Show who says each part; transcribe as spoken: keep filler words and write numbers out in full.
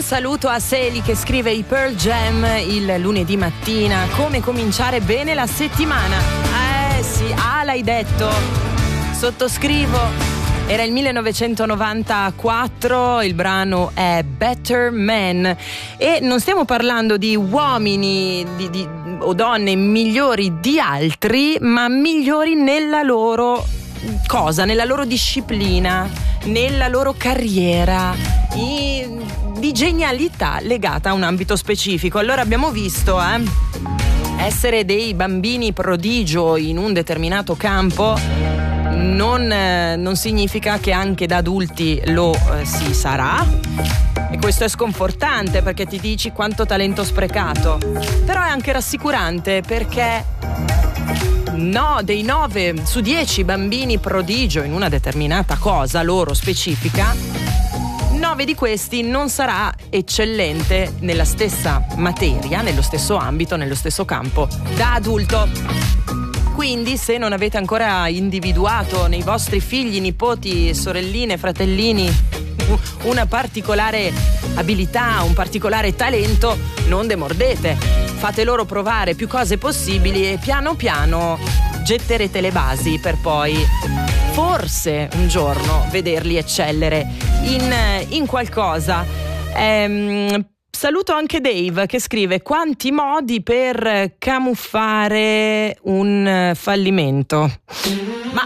Speaker 1: saluto a Seli che scrive i Pearl Jam il lunedì mattina. Come cominciare bene la settimana? Eh sì, ah l'hai detto. Sottoscrivo. Era il millenovecentonovantaquattro, il brano è Better Man e non stiamo parlando di uomini di, di, o donne migliori di altri, ma migliori nella loro cosa, nella loro disciplina, nella loro carriera, i, di genialità legata a un ambito specifico. Allora abbiamo visto eh, essere dei bambini prodigio in un determinato campo non, eh, non significa che anche da adulti lo eh, si sarà, e questo è sconfortante perché ti dici quanto talento sprecato, però è anche rassicurante perché no, dei nove su dieci bambini prodigio in una determinata cosa loro specifica, nove di questi non sarà eccellente nella stessa materia, nello stesso ambito, nello stesso campo da adulto. Quindi se non avete ancora individuato nei vostri figli, nipoti, sorelline, fratellini una particolare abilità, un particolare talento, non demordete. Fate loro provare più cose possibili e piano piano getterete le basi per poi forse un giorno vederli eccellere in, in qualcosa. Ehm, Saluto anche Dave che scrive: quanti modi per camuffare un fallimento. Ma